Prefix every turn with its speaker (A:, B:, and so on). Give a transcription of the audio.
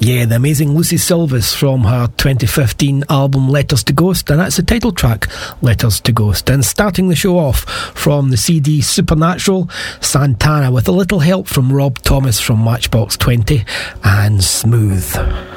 A: Yeah, the amazing Lucy Silvas from her 2015 album Letters to Ghost, and that's the title track, Letters to Ghost. And starting the show off from the CD Supernatural, Santana, with a little help from Rob Thomas from Matchbox 20 and Smooth.